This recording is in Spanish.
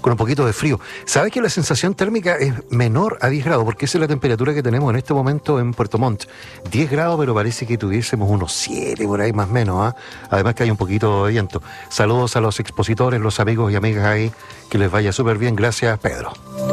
con un poquito de frío. ¿Sabes que la sensación térmica es menor a 10 grados? Porque esa es la temperatura que tenemos en este momento en Puerto Montt. 10 grados, pero parece que tuviésemos unos 7 por ahí más o menos, ¿ah? Además que hay un poquito de viento. Saludos a los expositores, los amigos y amigas ahí, que les vaya súper bien. Gracias, Pedro.